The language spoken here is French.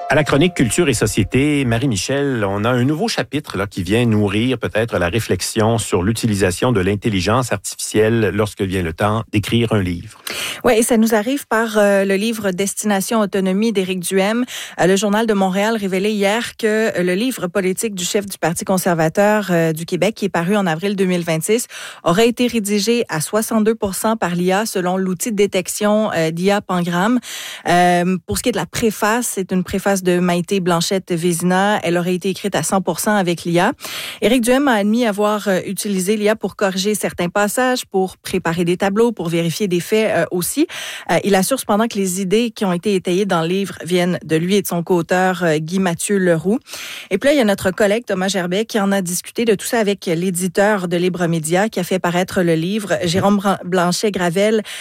À la chronique Culture et Société, Marie-Michel, on a un nouveau chapitre là, qui vient nourrir peut-être la réflexion sur l'utilisation de l'intelligence artificielle lorsque vient le temps d'écrire un livre. Oui, et ça nous arrive par le livre Destination Autonomie d'Éric Duhem. Le Journal de Montréal révélait hier que le livre politique du chef du Parti conservateur du Québec, qui est paru en avril 2026, aurait été rédigé à 62% par l'IA selon l'outil de détection d'IA Pangram. Pour ce qui est de la préface, c'est une préface de Maïté Blanchette-Vézina. Elle aurait été écrite à 100% avec l'IA. Éric Duhem a admis avoir utilisé l'IA pour corriger certains passages, pour préparer des tableaux, pour vérifier des faits aussi. Il assure cependant que les idées qui ont été étayées dans le livre viennent de lui et de son co-auteur Guy-Mathieu Leroux. Et puis là, il y a notre collègue Thomas Gerbet qui en a discuté de tout ça avec l'éditeur de Libre Média qui a fait paraître le livre, Jérôme Blanchet-Gravel,